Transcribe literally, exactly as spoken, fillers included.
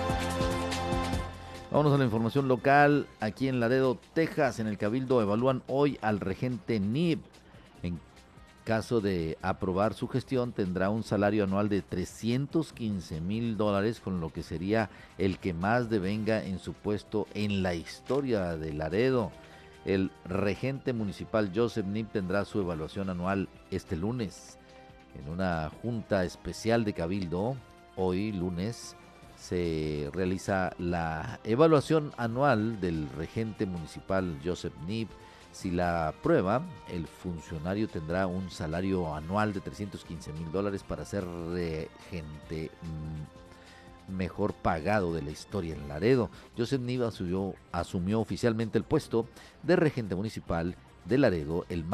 Vámonos a la información local. Aquí en Laredo, Texas, en el Cabildo evalúan hoy al regente N I B. En caso de aprobar su gestión, tendrá un salario anual de trescientos quince mil dólares, con lo que sería el que más devenga en su puesto en la historia de Laredo. El regente municipal Joseph N I B tendrá su evaluación anual este lunes. En una junta especial de Cabildo, hoy lunes, se realiza la evaluación anual del regente municipal Joseph N I B. Si la aprueba, el funcionario tendrá un salario anual de trescientos quince mil dólares para ser regente mm, mejor pagado de la historia en Laredo. Joseph N I B asumió, asumió oficialmente el puesto de regente municipal de Laredo el